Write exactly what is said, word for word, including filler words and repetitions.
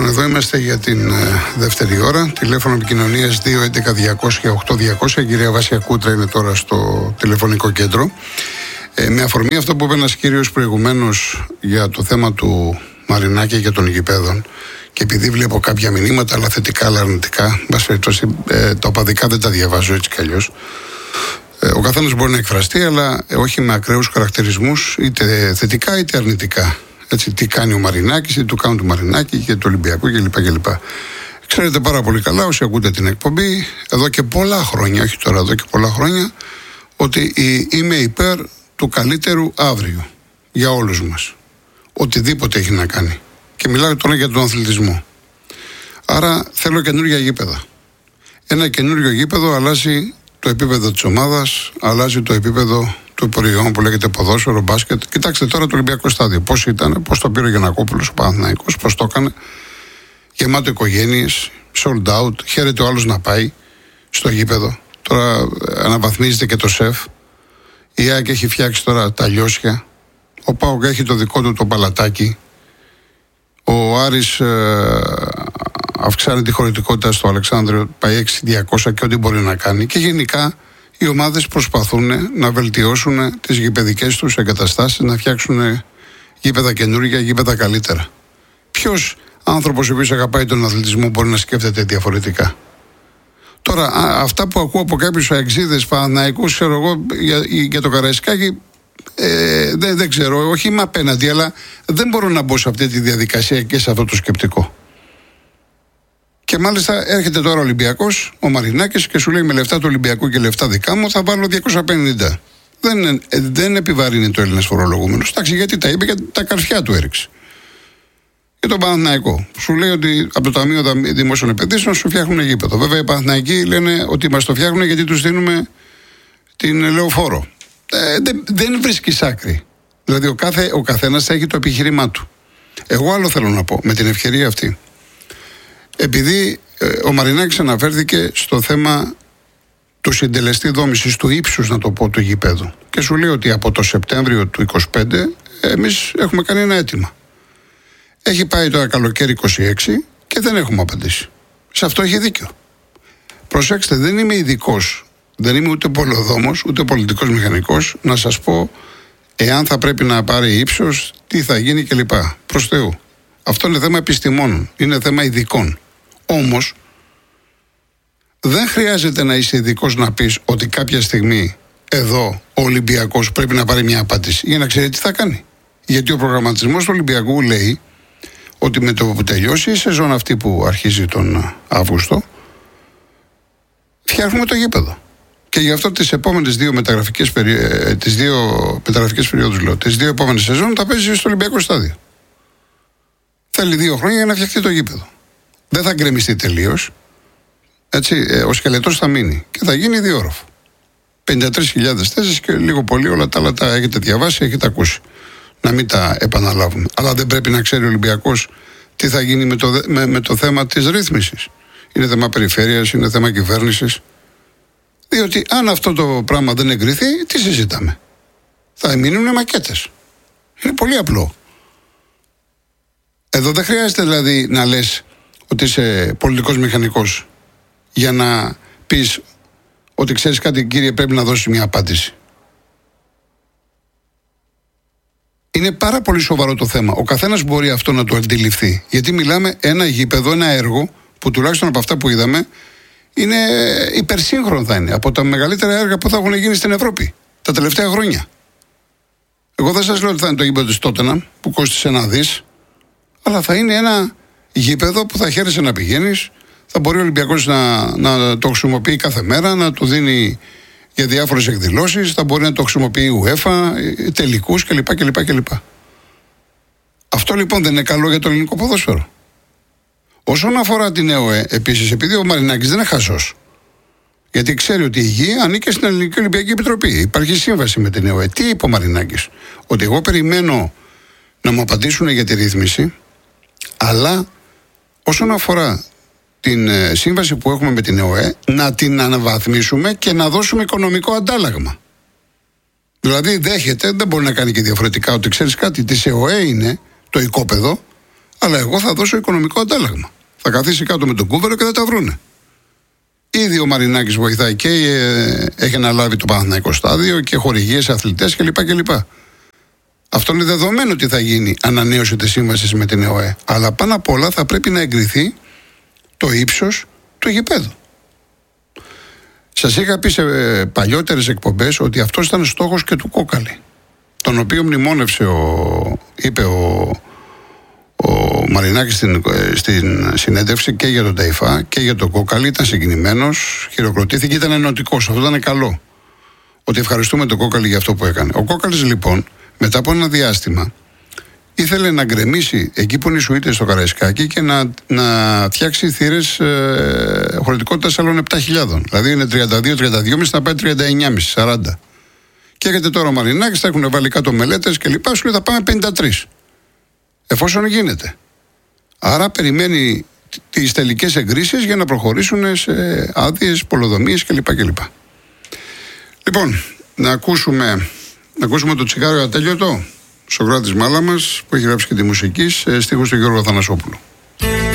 Λοιπόν, εδώ είμαστε για την ε, δεύτερη ώρα. Τηλέφωνο επικοινωνίας δύο έντεκα διακόσια οκτώ διακόσια. Η κυρία Βάσια Κούτρα είναι τώρα στο τηλεφωνικό κέντρο. Ε, με αφορμή αυτό που είπε ένας κύριος προηγουμένως για το θέμα του Μαρινάκη και των γηπέδων, και επειδή βλέπω κάποια μηνύματα, αλλά θετικά, αλλά αρνητικά, ε, τα οπαδικά δεν τα διαβάζω έτσι κι αλλιώς. Ε, ο καθένας μπορεί να εκφραστεί, αλλά όχι με ακραίους χαρακτηρισμούς, είτε θετικά είτε αρνητικά. Έτσι, τι κάνει ο Μαρινάκης, τι του κάνουν του Μαρινάκη και του Ολυμπιακού κλπ. κλπ. Ξέρετε πάρα πολύ καλά, όσοι ακούτε την εκπομπή, εδώ και πολλά χρόνια, όχι τώρα, εδώ και πολλά χρόνια, ότι είμαι υπέρ του καλύτερου αύριο για όλους μας. Οτιδήποτε έχει να κάνει. Και μιλάω τώρα για τον αθλητισμό. Άρα θέλω καινούργια γήπεδα. Ένα καινούργιο γήπεδο αλλάζει το επίπεδο της ομάδας, αλλάζει το επίπεδο του προϊόν που λέγεται ποδόσφαιρο, μπάσκετ. Κοιτάξτε τώρα το Ολυμπιακό στάδιο. Πώς ήταν, πώς το πήρε ο Γιαννακόπουλος, ο Παναθηναϊκός, πώς το έκανε. Γεμάτο οικογένειες, sold out. Χαίρεται ο άλλος να πάει στο γήπεδο. Τώρα αναβαθμίζεται και το σεφ. Η ΑΕΚ έχει φτιάξει τώρα τα λιώσια. Ο ΠΑΟΚ έχει το δικό του το παλατάκι. Ο Άρης ε, αυξάνει τη χωρητικότητα στο Αλεξάνδριο, πάει έξι χιλιάδες διακόσια και ό,τι μπορεί να κάνει. Και γενικά οι ομάδες προσπαθούν να βελτιώσουν τις γηπεδικές τους εγκαταστάσεις, να φτιάξουν γήπεδα καινούργια, γήπεδα καλύτερα. Ποιος άνθρωπος ο οποίος αγαπάει τον αθλητισμό μπορεί να σκέφτεται διαφορετικά? Τώρα, α, αυτά που ακούω από κάποιους αεξίδες Παναθηναϊκούς, ξέρω εγώ, για, για το Καραϊσκάκι, ε, δεν, δεν ξέρω, όχι είμαι απέναντι, αλλά δεν μπορώ να μπω σε αυτή τη διαδικασία και σε αυτό το σκεπτικό. Και μάλιστα έρχεται τώρα ο Ολυμπιακός, ο Μαρινάκης, και σου λέει με λεφτά του Ολυμπιακού και λεφτά δικά μου θα βάλω διακόσια πενήντα. Δεν, δεν επιβαρύνει το Έλληνας φορολογούμενος. Εντάξει, γιατί τα είπε και τα καρφιά του έριξε. Και τον Παναθηναϊκό, σου λέει ότι από το Ταμείο Δημόσιων Επενδύσεων σου φτιάχνουν γήπεδο. Βέβαια οι Παναθηναϊκοί λένε ότι μας το φτιάχνουν γιατί τους δίνουμε την λεωφόρο. Ε, δεν, δεν βρίσκεις άκρη. Δηλαδή ο, κάθε, ο καθένας θα έχει το επιχείρημά του. Εγώ άλλο θέλω να πω με την ευκαιρία αυτή. Επειδή ε, ο Μαρινάκης αναφέρθηκε στο θέμα του συντελεστή δόμησης, του ύψους, να το πω, του γηπέδου. Και σου λέει ότι από το Σεπτέμβριο του είκοσι πέντε εμείς έχουμε κάνει ένα αίτημα. Έχει πάει τώρα καλοκαίρι είκοσι έξι και δεν έχουμε απαντήσει. Σε αυτό έχει δίκιο. Προσέξτε, δεν είμαι ειδικός, δεν είμαι ούτε πολεοδόμος, ούτε πολιτικός μηχανικός, να σας πω εάν θα πρέπει να πάρει ύψος, τι θα γίνει κλπ. Προς Θεού. Αυτό είναι θέμα επιστημόνων, είναι θέμα ειδικών. Όμως, δεν χρειάζεται να είσαι ειδικός να πεις ότι κάποια στιγμή εδώ ο Ολυμπιακός πρέπει να πάρει μια απάντηση για να ξέρει τι θα κάνει. Γιατί ο προγραμματισμός του Ολυμπιακού λέει ότι με το που τελειώσει η σεζόν αυτή που αρχίζει τον Αύγουστο, φτιάχνουμε το γήπεδο. Και γι' αυτό τις επόμενες δύο μεταγραφικές, περι... τις δύο μεταγραφικές περιόδους, λέω, τις δύο επόμενες σεζόν θα παίζει στο Ολυμπιακό στάδιο. Θέλει δύο χρόνια για να φτιαχτεί το γήπεδο. Δεν θα γκρεμιστεί τελείως. Έτσι, ε, ο σκελετός θα μείνει και θα γίνει διόροφο. πενήντα τρεις χιλιάδες θέσεις και λίγο πολύ όλα τα άλλα τα έχετε διαβάσει, έχετε ακούσει. Να μην τα επαναλάβουμε. Αλλά δεν πρέπει να ξέρει ο Ολυμπιακός τι θα γίνει με το, με, με το θέμα της ρύθμισης. Είναι θέμα περιφέρειας, είναι θέμα κυβέρνησης. Διότι αν αυτό το πράγμα δεν εγκριθεί, τι συζητάμε? Θα μείνουν μακέτες. Είναι πολύ απλό. Εδώ δεν χρειάζεται δηλαδή να λες ότι είσαι πολιτικός μηχανικός για να πεις ότι ξέρεις κάτι, κύριε, πρέπει να δώσεις μια απάντηση. Είναι πάρα πολύ σοβαρό το θέμα. Ο καθένας μπορεί αυτό να το αντιληφθεί. Γιατί μιλάμε ένα γήπεδο, ένα έργο που τουλάχιστον από αυτά που είδαμε είναι υπερσύγχρονο, θα είναι από τα μεγαλύτερα έργα που θα έχουν γίνει στην Ευρώπη τα τελευταία χρόνια. Εγώ δεν σας λέω ότι θα είναι το γήπεδο της Τότεναμ που κόστησε ένα δις, αλλά θα είναι ένα γήπεδο που θα χαίρεσαι να πηγαίνεις, θα μπορεί ο Ολυμπιακός να, να το χρησιμοποιεί κάθε μέρα, να του δίνει για διάφορες εκδηλώσεις, θα μπορεί να το χρησιμοποιεί η UEFA, τελικούς κλπ. κλπ, κλπ. Αυτό λοιπόν δεν είναι καλό για το ελληνικό ποδόσφαιρο. Όσον αφορά την ΕΟΕ, επίσης, επειδή ο Μαρινάκης δεν είναι χαζός, γιατί ξέρει ότι η γη ανήκει στην Ελληνική Ολυμπιακή Επιτροπή. Υπάρχει σύμβαση με την ΕΟΕ. Τι είπε ο Μαρινάκης? Ότι εγώ περιμένω να μου απαντήσουν για τη ρύθμιση, αλλά όσον αφορά την ε, σύμβαση που έχουμε με την ΕΟΕ, να την αναβαθμίσουμε και να δώσουμε οικονομικό αντάλλαγμα. Δηλαδή δέχεται, δεν μπορεί να κάνει και διαφορετικά, ότι ξέρεις κάτι, της ΕΟΕ είναι το οικόπεδο, Αλλά εγώ θα δώσω οικονομικό αντάλλαγμα. Θα καθίσει κάτω με τον κούβερο και θα τα βρούνε. Ήδη ο Μαρινάκης βοηθάει και ε, έχει αναλάβει το Παναθηναϊκό στάδιο και χορηγίες σε αθλητές κλπ. κλπ. Αυτό είναι δεδομένο ότι θα γίνει ανανέωση της σύμβασης με την ΕΟΕ. Αλλά πάνω απ' όλα θα πρέπει να εγκριθεί το ύψος του γηπέδου. Σας είχα πει σε ε, παλιότερες εκπομπές ότι αυτός ήταν στόχος και του Κόκαλη, τον οποίο μνημόνευσε, ο, είπε ο, ο Μαρινάκης στην, στην συνέντευξη και για τον Ταϊφά και για τον Κόκαλη. Ήταν συγκινημένος, χειροκροτήθηκε, ήταν ενωτικός. Αυτό ήταν καλό. Ότι ευχαριστούμε τον Κόκαλη για αυτό που έκανε. Ο Κόκαλης λοιπόν, μετά από ένα διάστημα, ήθελε να γκρεμίσει εκεί που είναι οι Σουίτες στο Καραϊσκάκι και να, να φτιάξει θύρες ε, χωρητικότητας άλλων επτά χιλιάδων. Δηλαδή είναι τριάντα δύο τριάντα δύο να πάει τριάντα εννιά κόμμα πέντε σαράντα. Και έρχεται τώρα ο Μαρινάκης, θα έχουν βάλει κάτω μελέτες και λοιπά, σου λέει θα πάμε πενήντα τρία. Εφόσον γίνεται. Άρα περιμένει τις τελικές εγκρίσεις για να προχωρήσουν σε άδειες, πολεοδομίες κλπ. κλπ. Λοιπόν, να ακούσουμε, να ακούσουμε το τσιγάρο ατέλειωτο, Σοκράτης Μάλαμας, που έχει γράψει και τη μουσική, στίχους του Γιώργου Αθανασόπουλου.